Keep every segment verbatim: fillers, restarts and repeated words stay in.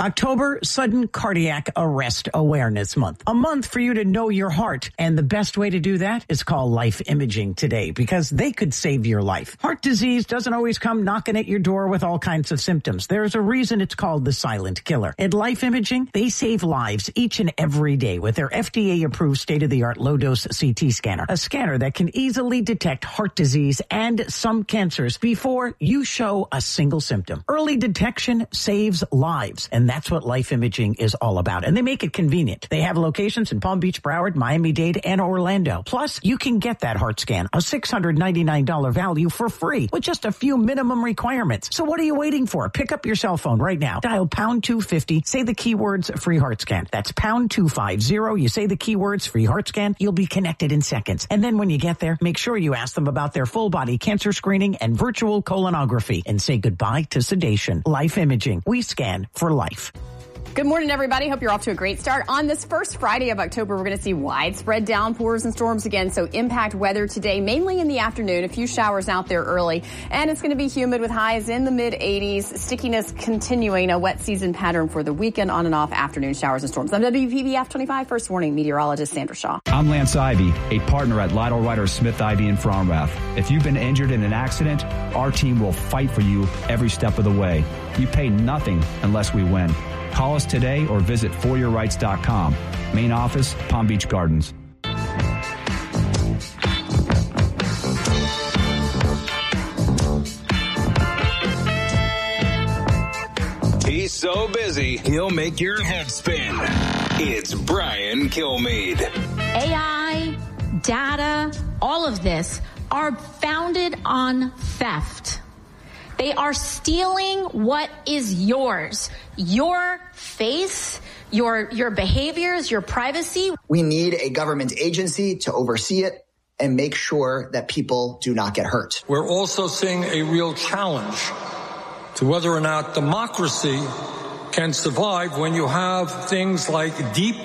October, Sudden Cardiac Arrest Awareness Month. A month for you to know your heart. And the best way to do that is call Life Imaging today, because they could save your life. Heart disease doesn't always come knocking at your door with all kinds of symptoms. There's a reason it's called the silent killer. At Life Imaging, they save lives each and every day with their F D A-approved state-of-the-art low-dose C T scanner, a scanner that can easily detect heart disease and some cancers before you show a single symptom. Early detection saves lives, and that's what Life Imaging is all about. And they make it convenient. They have locations in Palm Beach, Broward, Miami-Dade, and Orlando. Plus, you can get that heart scan, a six hundred ninety-nine dollars value, for free with just a few minimum requirements. So what are you waiting for? Pick up your cell phone right now. Dial pound two fifty. Say the keywords free heart scan. That's pound two fifty. You say the keywords free heart scan. You'll be connected in seconds. And then when you get there, make sure you ask them about their full body cancer screening and virtual colonography, and say goodbye to sedation. Life Imaging. We scan for life. Good morning, everybody. Hope you're off to a great start. On this first Friday of October, we're going to see widespread downpours and storms again. So impact weather today, mainly in the afternoon. A few showers out there early. And it's going to be humid with highs in the mid eighties. Stickiness continuing, a wet season pattern for the weekend, on and off afternoon showers and storms. I'm W P B F twenty-five First Warning meteorologist Sandra Shaw. I'm Lance Ivy, a partner at Lytle Ryder Smith Ivy in Fromrath. If you've been injured in an accident, our team will fight for you every step of the way. You pay nothing unless we win. Call us today or visit for your rights dot com. Main office, Palm Beach Gardens. He's so busy, he'll make your head spin. It's Brian Kilmeade. A I, data, all of this are founded on theft. They are stealing what is yours, your face, your your behaviors, your privacy. We need a government agency to oversee it and make sure that people do not get hurt. We're also seeing a real challenge to whether or not democracy can survive when you have things like deep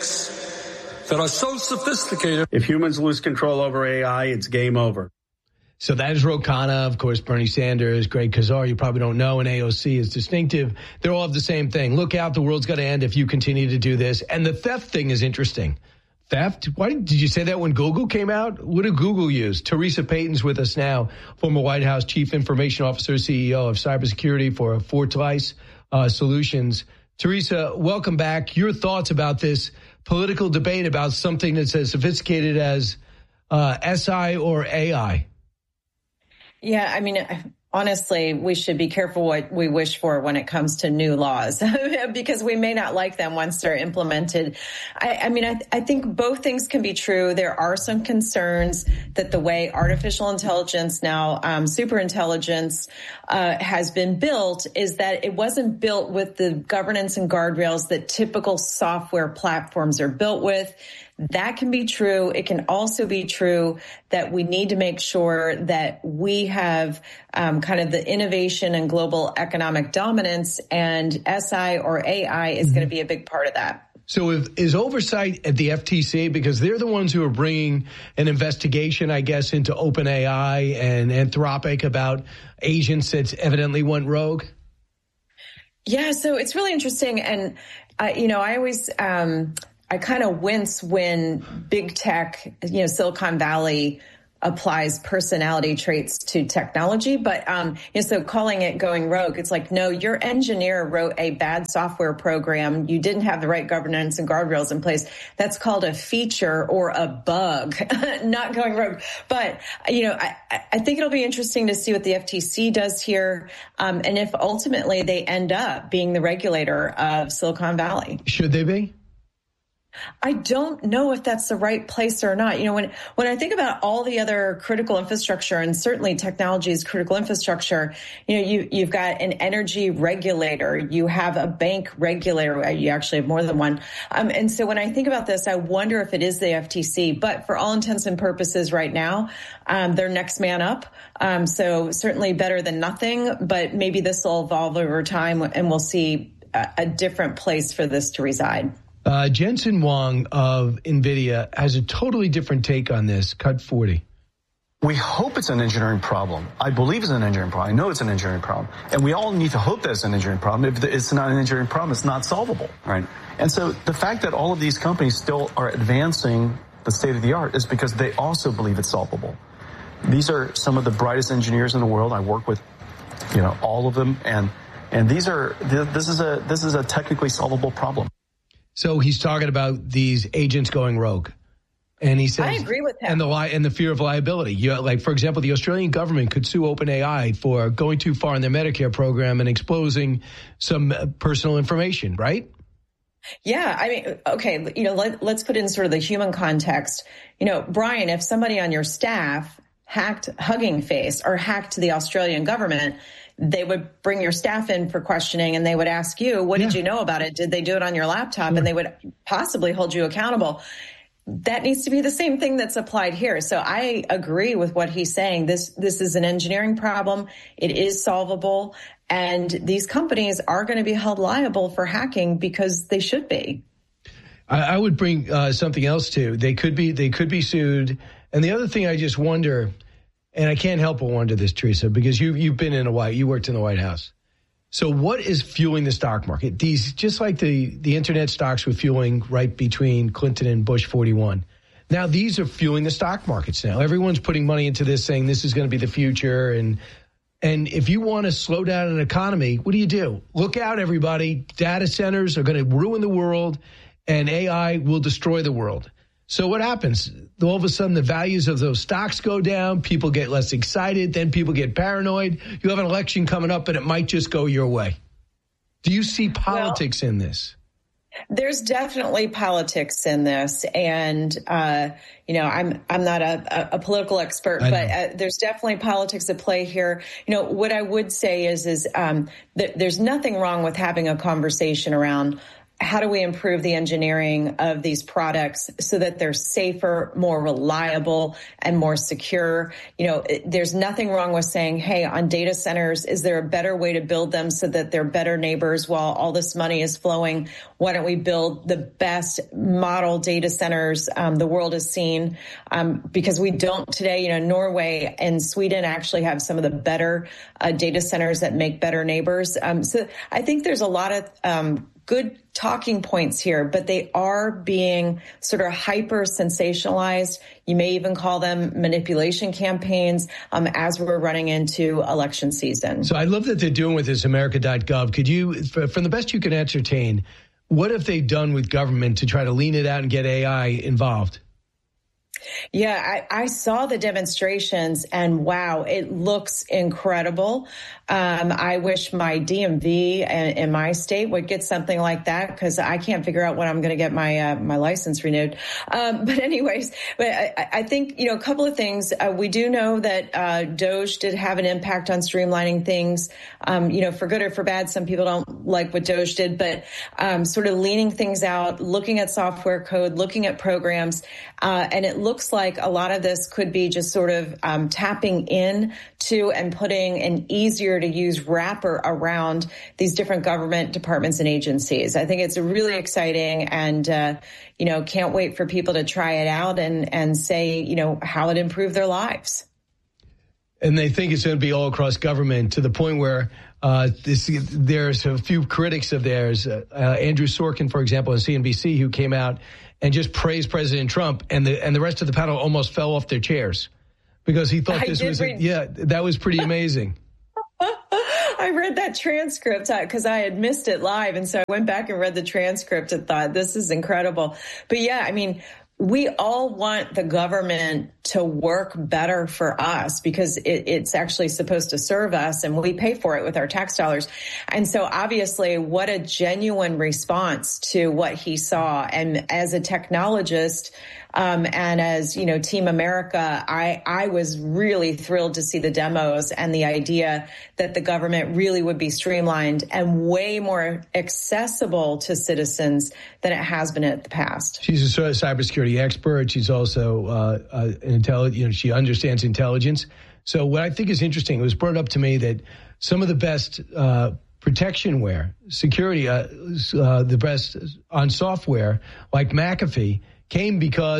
fakes that are so sophisticated. If humans lose control over A I, it's game over. So that is Ro Khanna, of course, Bernie Sanders, Greg Casar, you probably don't know, and A O C is distinctive. They all have the same thing. Look out, the world's going to end if you continue to do this. And the theft thing is interesting. Theft? Why did, did you say that when Google came out? What did Google use? Teresa Payton's with us now, former White House Chief Information Officer, C E O of cybersecurity for Fortlice uh, Solutions. Teresa, welcome back. Your thoughts about this political debate about something that's as sophisticated as uh, S I or A I? Yeah, I mean, honestly, we should be careful what we wish for when it comes to new laws, because we may not like them once they're implemented. I, I mean, I, I think both things can be true. There are some concerns that the way artificial intelligence, now um, super intelligence, uh, has been built is that it wasn't built with the governance and guardrails that typical software platforms are built with. That can be true. It can also be true that we need to make sure that we have um, kind of the innovation and global economic dominance, and S I or A I is mm-hmm. going to be a big part of that. So if, is oversight at the F T C, because they're the ones who are bringing an investigation, I guess, into OpenAI and Anthropic about agents that evidently went rogue? Yeah, so it's really interesting. And, uh, you know, I always... Um, I kind of wince when big tech, you know, Silicon Valley applies personality traits to technology. But, um, you know, so calling it going rogue, it's like, no, your engineer wrote a bad software program. You didn't have the right governance and guardrails in place. That's called a feature or a bug, not going rogue. But, you know, I, I think it'll be interesting to see what the F T C does here. Um, and if ultimately they end up being the regulator of Silicon Valley. Should they be? I don't know if that's the right place or not. You know, when when I think about all the other critical infrastructure, and certainly technology is critical infrastructure, you know, you, you've got an energy regulator, you have a bank regulator, you actually have more than one. Um, and so when I think about this, I wonder if it is the F T C. But for all intents and purposes right now, um, they're next man up. Um, so certainly better than nothing, but maybe this will evolve over time and we'll see a, a different place for this to reside. Uh, Jensen Huang of NVIDIA has a totally different take on this. Cut forty. We hope it's an engineering problem. I believe it's an engineering problem. I know it's an engineering problem. And we all need to hope that it's an engineering problem. If it's not an engineering problem, it's not solvable, right? And so the fact that all of these companies still are advancing the state of the art is because they also believe it's solvable. These are some of the brightest engineers in the world. I work with, you know, all of them. And, and these are, this is a, this is a technically solvable problem. So he's talking about these agents going rogue. And he says, I agree with him. And the li- and the fear of liability. You, like, for example, the Australian government could sue OpenAI for going too far in their Medicare program and exposing some personal information, right? Yeah, I mean, okay, you know, let, let's put in sort of the human context. You know, Brian, if somebody on your staff hacked Hugging Face or hacked the Australian government, they would bring your staff in for questioning and they would ask you, what yeah. did you know about it? Did they do it on your laptop? Yeah. And they would possibly hold you accountable. That needs to be the same thing that's applied here. So I agree with what he's saying. This this is an engineering problem. It is solvable. And these companies are going to be held liable for hacking because they should be. I, I would bring uh, something else too. They could be they could be sued. And the other thing I just wonder, and I can't help but wonder this, Teresa, because you you've been in a White, you worked in the White House. So what is fueling the stock market? These, just like the, the internet stocks were fueling right between Clinton and Bush forty-one. Now these are fueling the stock markets now. Everyone's putting money into this, saying this is going to be the future. And, and if you want to slow down an economy, what do you do? Look out, everybody. Data centers are going to ruin the world and A I will destroy the world. So what happens? All of a sudden, the values of those stocks go down. People get less excited. Then people get paranoid. You have an election coming up, and it might just go your way. Do you see politics well, in this? There's definitely politics in this, and uh, you know, I'm I'm not a, a political expert, but uh, there's definitely politics at play here. You know, what I would say is is um, th- there's nothing wrong with having a conversation around how do we improve the engineering of these products so that they're safer, more reliable, and more secure? You know, there's nothing wrong with saying, hey, on data centers, is there a better way to build them so that they're better neighbors while all this money is flowing? Why don't we build the best model data centers um, the world has seen? Um, because we don't today. You know, Norway and Sweden actually have some of the better uh, data centers that make better neighbors. Um, so I think there's a lot of um, good talking points here, but they are being sort of hyper sensationalized. You may even call them manipulation campaigns um, as we're running into election season. So I love that they're doing with this America dot gov. Could you, from the best you can ascertain, what have they done with government to try to lean it out and get A I involved? Yeah, I, I saw the demonstrations and wow, it looks incredible. Um, I wish my D M V in, in my state would get something like that because I can't figure out when I'm going to get my uh, my license renewed. Um, but anyways, but I, I think, you know, a couple of things. Uh, we do know that uh, Doge did have an impact on streamlining things, um, you know, for good or for bad. Some people don't like what Doge did, but um, sort of leaning things out, looking at software code, looking at programs, uh, and it looks like a lot of this could be just sort of um, tapping in to and putting an easier to use wrapper around these different government departments and agencies. I think it's really exciting and, uh, you know, can't wait for people to try it out and, and say, you know, how it improved their lives. And they think it's going to be all across government to the point where uh, this, there's a few critics of theirs, uh, uh, Andrew Sorkin, for example, on C N B C, who came out and just praised President Trump, and the and the rest of the panel almost fell off their chairs because he thought this was, a, yeah, that was pretty amazing. I read that transcript because I had missed it live. And so I went back and read the transcript and thought, this is incredible. But yeah, I mean, we all want the government to work better for us because it, it's actually supposed to serve us and we pay for it with our tax dollars. And so obviously what a genuine response to what he saw. And as a technologist, Um, and as, you know, Team America, I, I was really thrilled to see the demos and the idea that the government really would be streamlined and way more accessible to citizens than it has been in the past. She's a cybersecurity expert. She's also uh, uh, an intelligent, you know, she understands intelligence. So what I think is interesting, it was brought up to me that some of the best uh, protectionware, security, uh, uh, the best on software like McAfee, came because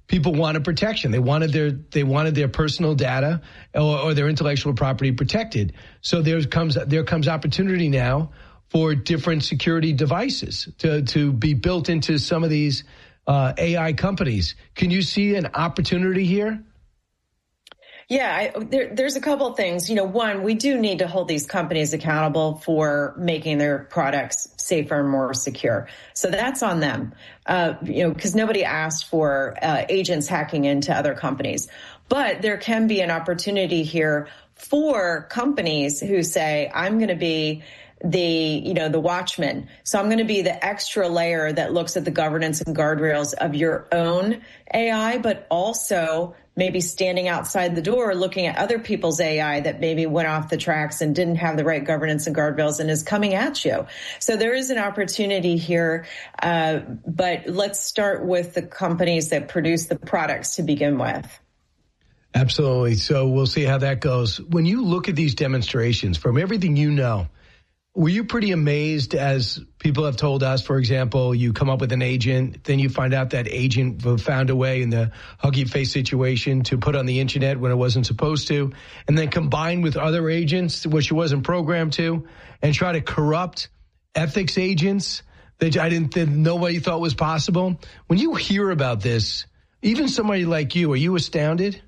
people wanted protection. They wanted their they wanted their personal data or, or their intellectual property protected. So there comes there comes opportunity now for different security devices to to be built into some of these uh, A I companies. Can you see an opportunity here? Yeah, I, there, there's a couple of things. You know, one, we do need to hold these companies accountable for making their products safer and more secure. So that's on them, uh, you know, because nobody asked for uh, agents hacking into other companies. But there can be an opportunity here for companies who say, I'm going to be the, you know, the watchman. So I'm going to be the extra layer that looks at the governance and guardrails of your own A I, but also maybe standing outside the door looking at other people's A I that maybe went off the tracks and didn't have the right governance and guardrails and is coming at you. So there is an opportunity here, uh, but let's start with the companies that produce the products to begin with. Absolutely. So we'll see how that goes. When you look at these demonstrations, from everything you know, were you pretty amazed, as people have told us, for example, you come up with an agent, then you find out that agent found a way in the Huggy Face situation to put on the internet when it wasn't supposed to, and then combine with other agents, which she wasn't programmed to, and try to corrupt ethics agents that I didn't, that nobody thought was possible? When you hear about this, even somebody like you, are you astounded?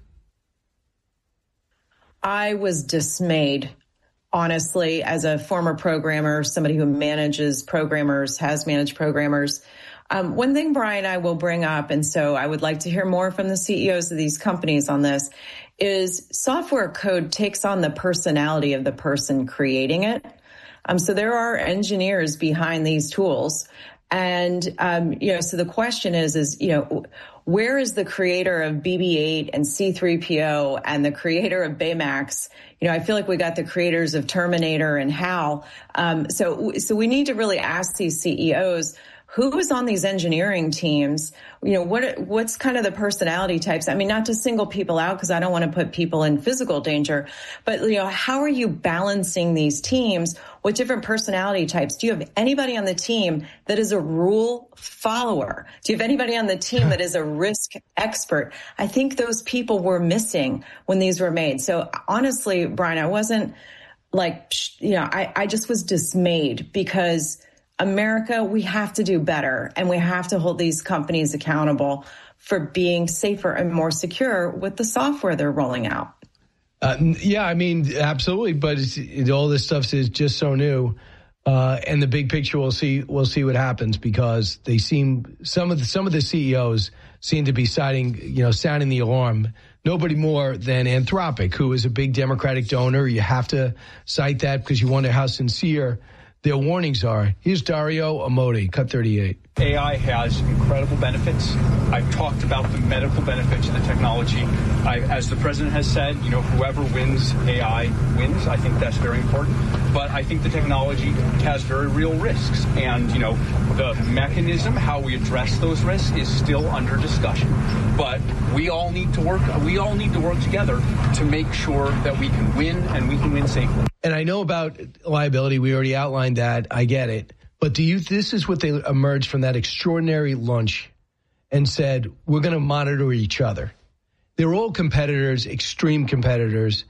I was dismayed. Honestly, as a former programmer, somebody who manages programmers, has managed programmers, um, one thing Brian I will bring up, and so I would like to hear more from the C E Os of these companies on this, is software code takes on the personality of the person creating it. Um, so there are engineers behind these tools. And, um, you know, so the question is, is, you know, where is the creator of B B eight and C three P O and the creator of Baymax? You know, I feel like we got the creators of Terminator and HAL. Um, so, so we need to really ask these C E Os, who is on these engineering teams? You know, what what's kind of the personality types? I mean, not to single people out because I don't want to put people in physical danger, but, you know, how are you balancing these teams with different personality types? Do you have anybody on the team that is a rule follower? Do you have anybody on the team that is a risk expert? I think those people were missing when these were made. So honestly, Brian, I wasn't like, you know, I, I just was dismayed because America, we have to do better, and we have to hold these companies accountable for being safer and more secure with the software they're rolling out. Uh, yeah, I mean, absolutely. But it's, it, all this stuff is just so new. Uh, and the big picture, we'll see, we'll see what happens, because they seem, some of the, some of the C E Os seem to be citing, you know, sounding the alarm. Nobody more than Anthropic, who is a big Democratic donor. You have to cite that because you wonder how sincere their warnings are. Here's Dario Amodi, Cut thirty-eight. A I has incredible benefits. I've talked about the medical benefits of the technology. I, as the president has said, you know, whoever wins A I wins. I think that's very important. But I think the technology has very real risks. And, you know, the mechanism, how we address those risks is still under discussion. But we all need to work, we all need to work together to make sure that we can win, and we can win safely. And I know about liability. We already outlined that. I get it. But do you, this is what they emerged from that extraordinary lunch and said, we're going to monitor each other. They're all competitors, extreme competitors.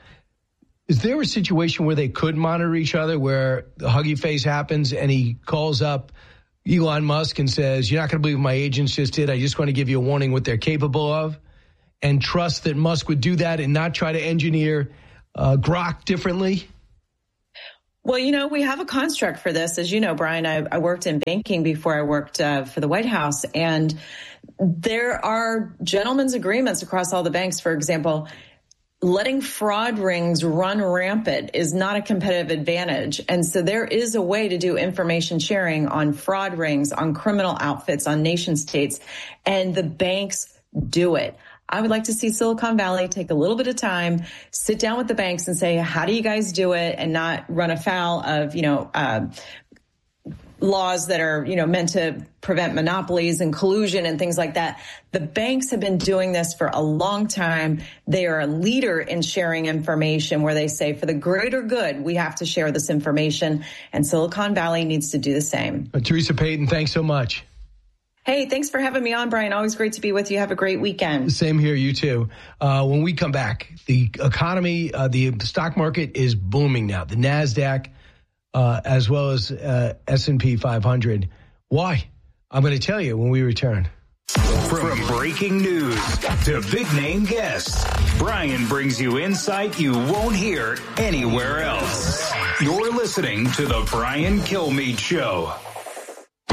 Is there a situation where they could monitor each other, where the Huggy Face happens and he calls up Elon Musk and says, you're not going to believe what my agents just did. I just want to give you a warning what they're capable of, and trust that Musk would do that and not try to engineer uh, Grok differently? Well, you know, we have a construct for this. As you know, Brian, I, I worked in banking before I worked uh, for the White House, and there are gentlemen's agreements across all the banks. For example, letting fraud rings run rampant is not a competitive advantage. And so there is a way to do information sharing on fraud rings, on criminal outfits, on nation states, and the banks do it. I would like to see Silicon Valley take a little bit of time, sit down with the banks and say, how do you guys do it, and not run afoul of, you know, uh, laws that are, you know, meant to prevent monopolies and collusion and things like that. The banks have been doing this for a long time. They are a leader in sharing information, where they say, for the greater good, we have to share this information. And Silicon Valley needs to do the same. Uh, Teresa Payton, thanks so much. Hey, thanks for having me on, Brian. Always great to be with you. Have a great weekend. Same here, you too. Uh, when we come back, the economy, uh, the stock market is booming now. The NASDAQ, uh, as well as uh, S and P five hundred. Why? I'm going to tell you when we return. From breaking news to big-name guests, Brian brings you insight you won't hear anywhere else. You're listening to The Brian Kilmeade Show.